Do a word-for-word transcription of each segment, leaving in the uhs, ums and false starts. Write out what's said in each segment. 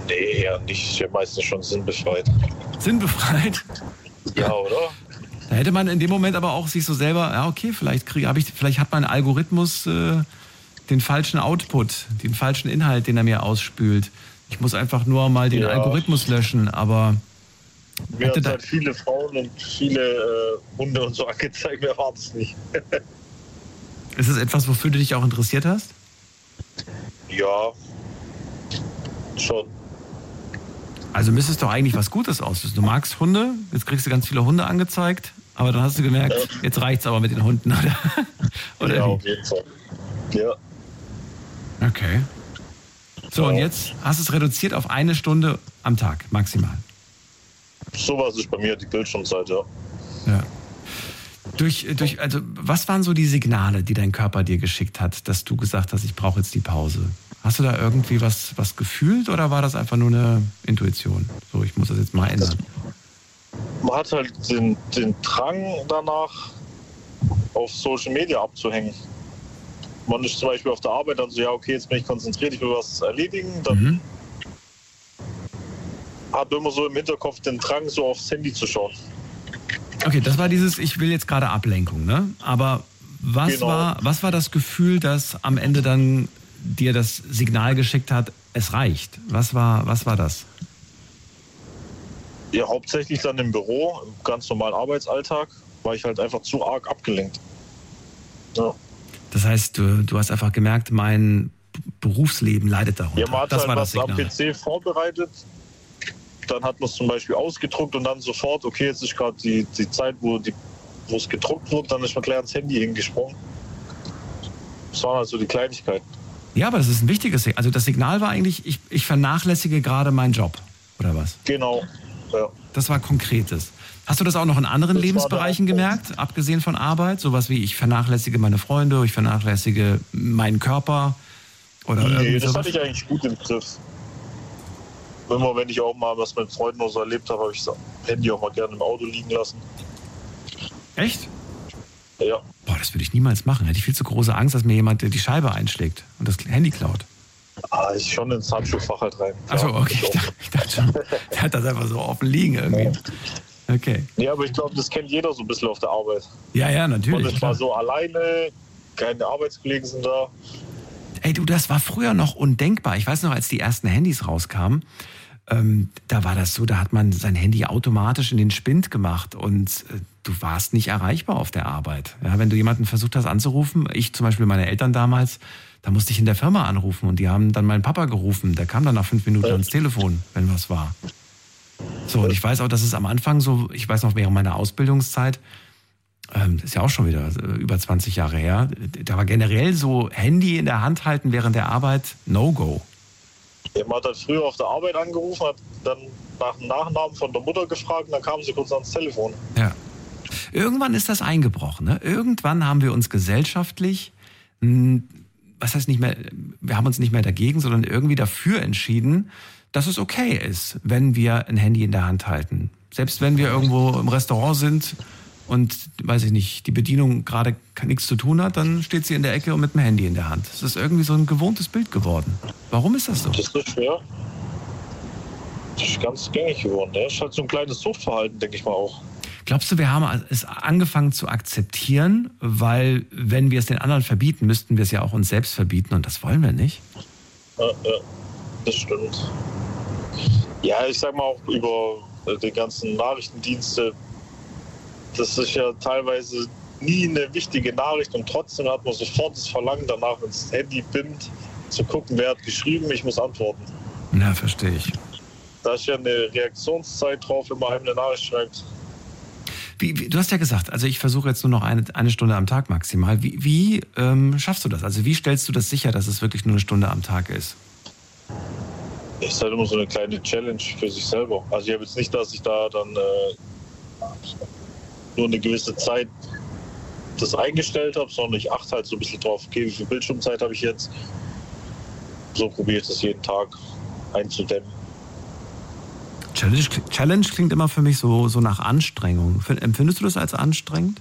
Nee, eher nicht. Ich bin meistens schon sinnbefreit. Sinnbefreit? Ja, oder? Da hätte man in dem Moment aber auch sich so selber, ja okay, vielleicht kriege ich, vielleicht hat mein Algorithmus äh, den falschen Output, den falschen Inhalt, den er mir ausspült. Ich muss einfach nur mal den ja. Algorithmus löschen, aber... Mir hat halt viele Frauen und viele äh, Hunde und so angezeigt, wer war das nicht. Ist das etwas, wofür du dich auch interessiert hast? Ja, schon. Also müsstest doch eigentlich was Gutes aus. Du magst Hunde, jetzt kriegst du ganz viele Hunde angezeigt, aber dann hast du gemerkt, ja. jetzt reicht's aber mit den Hunden, oder? oder ja, wie? auf jeden Fall. Ja. Okay. So, ja. Und jetzt hast du es reduziert auf eine Stunde am Tag, maximal. Sowas ist bei mir die Bildschirmzeit, ja. Ja. Durch, durch, also, was waren so die Signale, die dein Körper dir geschickt hat, dass du gesagt hast, ich brauche jetzt die Pause? Hast du da irgendwie was, was gefühlt oder war das einfach nur eine Intuition? So, ich muss das jetzt mal ändern. Man hat halt den, den Drang danach, auf Social Media abzuhängen. Man ist zum Beispiel auf der Arbeit dann so, ja okay, jetzt bin ich konzentriert, ich will was erledigen. Dann mhm. hat immer so im Hinterkopf den Drang, so aufs Handy zu schauen. Okay, das war dieses, ich will jetzt gerade Ablenkung, ne? Aber was, genau. war, was war das Gefühl, das am Ende dann dir das Signal geschickt hat, es reicht? Was war, was war das? Ja, hauptsächlich dann im Büro, im ganz normalen Arbeitsalltag, war ich halt einfach zu arg abgelenkt. Ja. Das heißt, du, du hast einfach gemerkt, mein Berufsleben leidet darunter. Ja, man hat das halt war was das Signal. am P C vorbereitet, dann hat man es zum Beispiel ausgedruckt und dann sofort, okay, jetzt ist gerade die, die Zeit, wo, die, wo es gedruckt wird, dann ist man gleich ans Handy hingesprungen. Das waren also die Kleinigkeiten. Ja, aber das ist ein wichtiges Signal. Also das Signal war eigentlich, ich, ich vernachlässige gerade meinen Job, oder was? Genau, ja. Das war Konkretes. Hast du das auch noch in anderen das Lebensbereichen gemerkt, abgesehen von Arbeit? Sowas wie, ich vernachlässige meine Freunde, ich vernachlässige meinen Körper? Oder nee, das sowas? hatte ich eigentlich gut im Griff. Immer wenn ich auch mal was mit Freunden oder so erlebt habe, habe ich das Handy auch mal gerne im Auto liegen lassen. Echt? Ja. Boah, das würde ich niemals machen. Hätte ich viel zu große Angst, dass mir jemand die Scheibe einschlägt und das Handy klaut. Ah, ich schon ins Handschuhfach halt rein. Achso, okay. Ich dachte, ich dachte schon, der hat das einfach so offen liegen irgendwie. Okay. Ja, aber ich glaube, das kennt jeder so ein bisschen auf der Arbeit. Ja, ja, natürlich. Und ich war so alleine, keine Arbeitskollegen sind da. Ey, du, das war früher noch undenkbar. Ich weiß noch, als die ersten Handys rauskamen, ähm, da war das so, da hat man sein Handy automatisch in den Spind gemacht und äh, du warst nicht erreichbar auf der Arbeit. Ja, wenn du jemanden versucht hast anzurufen, ich zum Beispiel meine Eltern damals, da musste ich in der Firma anrufen und die haben dann meinen Papa gerufen. Der kam dann nach fünf Minuten ans Telefon, wenn was war. So, und ich weiß auch, dass es am Anfang so, ich weiß noch während meiner Ausbildungszeit, ähm, ist ja auch schon wieder über zwanzig Jahre her, da war generell so Handy in der Hand halten während der Arbeit No-Go. Ja, man hat halt früher auf der Arbeit angerufen, hat dann nach dem Nachnamen von der Mutter gefragt und dann kamen sie kurz ans Telefon. Ja. Irgendwann ist das eingebrochen. Ne? Irgendwann haben wir uns gesellschaftlich, mh, was heißt nicht mehr, wir haben uns nicht mehr dagegen, sondern irgendwie dafür entschieden, dass es okay ist, wenn wir ein Handy in der Hand halten. Selbst wenn wir irgendwo im Restaurant sind und, weiß ich nicht, die Bedienung gerade nichts zu tun hat, dann steht sie in der Ecke und mit dem Handy in der Hand. Das ist irgendwie so ein gewohntes Bild geworden. Warum ist das so? Das ist schwer. Das ist ganz gängig geworden. Das ist halt so ein kleines Suchtverhalten, denke ich mal auch. Glaubst du, wir haben es angefangen zu akzeptieren, weil wenn wir es den anderen verbieten, müssten wir es ja auch uns selbst verbieten und das wollen wir nicht? Ja, ja, das stimmt. Ja, ich sag mal auch über die ganzen Nachrichtendienste, das ist ja teilweise nie eine wichtige Nachricht und trotzdem hat man sofort das Verlangen danach, wenn das Handy bimmt, zu gucken, wer hat geschrieben, ich muss antworten. Na, verstehe ich. Da ist ja eine Reaktionszeit drauf, wenn man einem eine Nachricht schreibt. Wie, wie, du hast ja gesagt, also ich versuche jetzt nur noch eine, eine Stunde am Tag maximal. Wie, wie ähm, schaffst du das? Also wie stellst du das sicher, dass es wirklich nur eine Stunde am Tag ist? Das ist halt immer so eine kleine Challenge für sich selber. Also ich habe jetzt nicht, dass ich da dann äh, nur eine gewisse Zeit das eingestellt habe, sondern ich achte halt so ein bisschen drauf, okay, wie viel Bildschirmzeit habe ich jetzt? So probiere ich das jeden Tag einzudämmen. Challenge, Challenge klingt immer für mich so, so nach Anstrengung. Empfindest du das als anstrengend?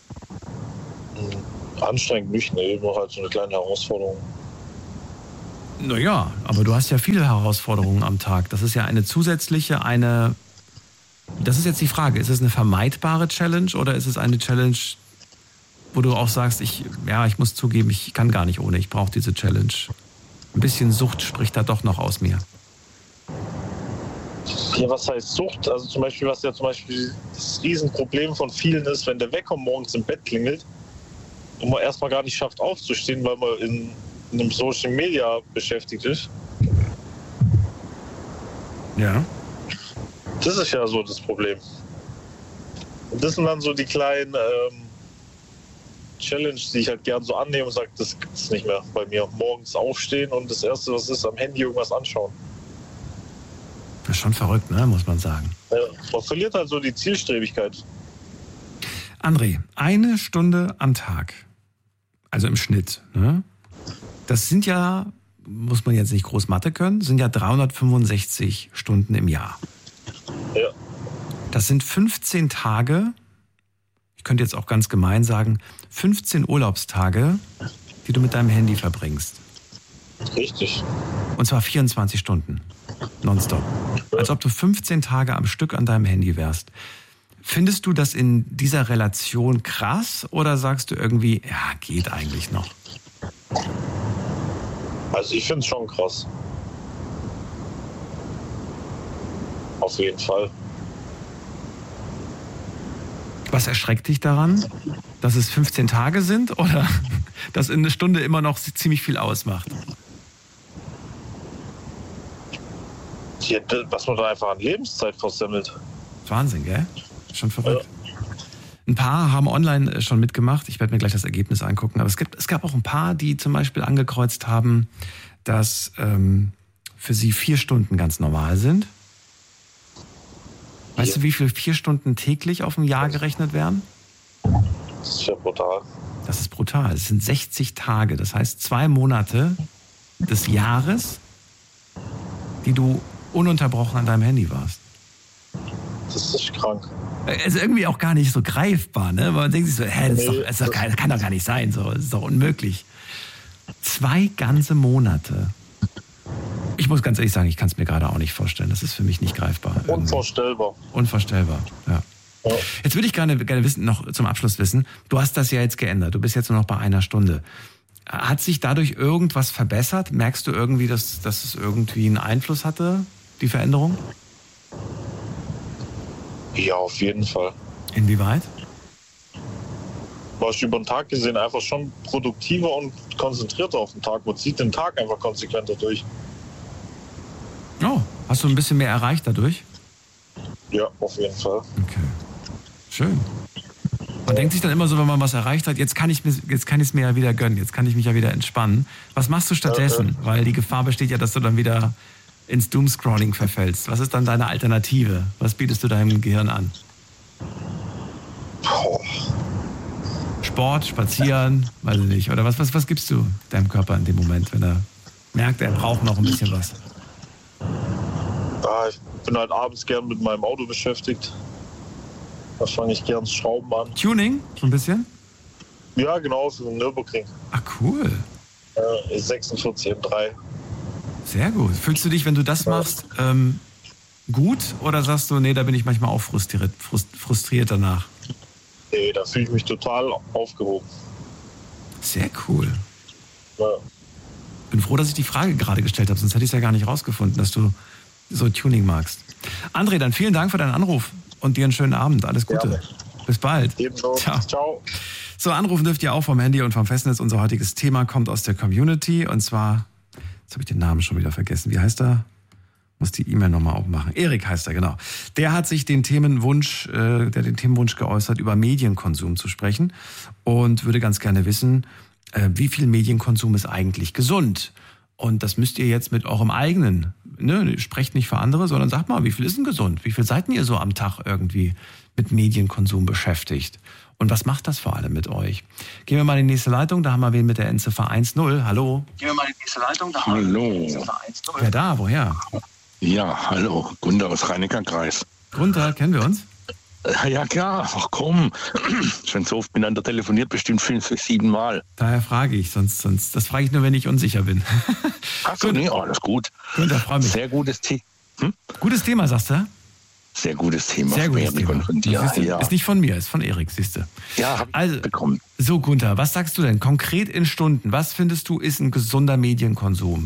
Anstrengend nicht, ne, immer halt so eine kleine Herausforderung. Naja, aber du hast ja viele Herausforderungen am Tag. Das ist ja eine zusätzliche, eine... Das ist jetzt die Frage, ist es eine vermeidbare Challenge oder ist es eine Challenge, wo du auch sagst, ich, ja, ich muss zugeben, ich kann gar nicht ohne, ich brauche diese Challenge. Ein bisschen Sucht spricht da doch noch aus mir. Ja, was heißt Sucht? Also zum Beispiel, was ja zum Beispiel das Riesenproblem von vielen ist, wenn der Wecker morgens im Bett klingelt und man erstmal gar nicht schafft aufzustehen, weil man in, in einem Social Media beschäftigt ist. Ja. Das ist ja so das Problem. Und das sind dann so die kleinen ähm, Challenges, die ich halt gern so annehme und sage, das gibt es nicht mehr bei mir. Morgens aufstehen und das Erste, was ist, am Handy irgendwas anschauen. Das ist schon verrückt, ne, muss man sagen. Ja, man verliert halt so die Zielstrebigkeit. André, eine Stunde am Tag, also im Schnitt, ne? Das sind ja, muss man jetzt nicht groß Mathe können, sind ja dreihundertfünfundsechzig Stunden im Jahr. Ja. Das sind fünfzehn Tage, ich könnte jetzt auch ganz gemein sagen, fünfzehn Urlaubstage, die du mit deinem Handy verbringst. Richtig. Und zwar vierundzwanzig Stunden, nonstop. Als ob du fünfzehn Tage am Stück an deinem Handy wärst. Findest du das in dieser Relation krass oder sagst du irgendwie, ja, geht eigentlich noch? Also ich finde es schon krass. Auf jeden Fall. Was erschreckt dich daran? Dass es fünfzehn Tage sind oder dass in einer Stunde immer noch ziemlich viel ausmacht? Ja, was man da einfach an Lebenszeit versemmelt. Wahnsinn, gell? Schon verrückt. Ja. Ein paar haben online schon mitgemacht. Ich werde mir gleich das Ergebnis angucken. Aber es gibt, es gab auch ein paar, die zum Beispiel angekreuzt haben, dass ähm, für sie vier Stunden ganz normal sind. Weißt ja. du, wie viel vier Stunden täglich auf ein Jahr gerechnet werden? Das ist ja brutal. Das ist brutal. Es sind sechzig Tage. Das heißt zwei Monate des Jahres, die du ununterbrochen an deinem Handy warst. Das ist krank. Also irgendwie auch gar nicht so greifbar, ne? Weil man denkt sich so, hä, das, ist doch, das, ist doch, das kann doch gar nicht sein, so, das ist doch unmöglich. Zwei ganze Monate. Ich muss ganz ehrlich sagen, ich kann es mir gerade auch nicht vorstellen. Das ist für mich nicht greifbar. Irgendwie. Unvorstellbar. Unvorstellbar, ja. ja. Jetzt würde ich gerne, gerne wissen, noch zum Abschluss wissen, du hast das ja jetzt geändert. Du bist jetzt nur noch bei einer Stunde. Hat sich dadurch irgendwas verbessert? Merkst du irgendwie, dass, dass es irgendwie einen Einfluss hatte, die Veränderung? Ja, auf jeden Fall. Inwieweit? War ich über den Tag gesehen einfach schon produktiver und konzentrierter auf den Tag. Man zieht den Tag einfach konsequenter durch. Oh, hast du ein bisschen mehr erreicht dadurch? Ja, auf jeden Fall. Okay, schön. Man denkt sich dann immer so, wenn man was erreicht hat, jetzt kann ich mir, jetzt kann ich es mir ja wieder gönnen, jetzt kann ich mich ja wieder entspannen. Was machst du stattdessen? Ja, ja. Weil die Gefahr besteht ja, dass du dann wieder ins Doomscrolling verfällst. Was ist dann deine Alternative? Was bietest du deinem Gehirn an? Boah. Sport, spazieren, weiß ich nicht. Oder was, was, was gibst du deinem Körper in dem Moment, wenn er merkt, er braucht noch ein bisschen was? Ja, ich bin halt abends gern mit meinem Auto beschäftigt. Da fange ich gern Schrauben an. Tuning, so ein bisschen? Ja, genau, für den Nürburgring. Ach, cool. Äh, sechsundvierzig M drei. Sehr gut. Fühlst du dich, wenn du das machst, ähm, gut? Oder sagst du, nee, da bin ich manchmal auch frustriert, frustriert danach? Nee, da fühle ich mich total aufgehoben. Sehr cool. Ja. Bin froh, dass ich die Frage gerade gestellt habe, sonst hätte ich es ja gar nicht rausgefunden, dass du so Tuning magst. André, dann vielen Dank für deinen Anruf und dir einen schönen Abend. Alles Gute. Gerne. Bis bald. Ebenso. Ciao. Ciao. So, anrufen dürft ihr auch vom Handy und vom Festnetz. Unser heutiges Thema kommt aus der Community und zwar, jetzt habe ich den Namen schon wieder vergessen. Wie heißt er? Muss die E-Mail nochmal aufmachen. Erik heißt er, genau. Der hat sich den Themenwunsch, äh, der den Themenwunsch geäußert, über Medienkonsum zu sprechen und würde ganz gerne wissen, äh, wie viel Medienkonsum ist eigentlich gesund? Und das müsst ihr jetzt mit eurem eigenen, ne, sprecht nicht für andere, sondern sagt mal, wie viel ist denn gesund? Wie viel seid ihr so am Tag irgendwie mit Medienkonsum beschäftigt? Und was macht das vor allem mit euch? Gehen wir mal in die nächste Leitung, da haben wir wen mit der Endziffer eins null. Hallo. Gehen wir mal in die nächste Leitung, da haben wir wen mit der Endziffer eins null. Wer da, woher? Ja, hallo, Gunther aus Rhein-Neckar-Kreis. Gunther, kennen wir uns? Ja klar, ach komm. Schon so oft miteinander telefoniert, bestimmt fünf, sieben Mal. Daher frage ich, sonst, sonst das frage ich nur, wenn ich unsicher bin. Ach so, nee, alles gut. Gut, da freue mich. Sehr gutes Thema. Hm? Gutes Thema, sagst du? Sehr gutes Thema. Sehr gutes Thema. Thema. Von dir. Siehste, Ja. Ist nicht von mir, ist von Erik, siehst du. Ja, hab ich also, bekommen. So, Gunther, was sagst du denn konkret in Stunden? Was findest du ist ein gesunder Medienkonsum?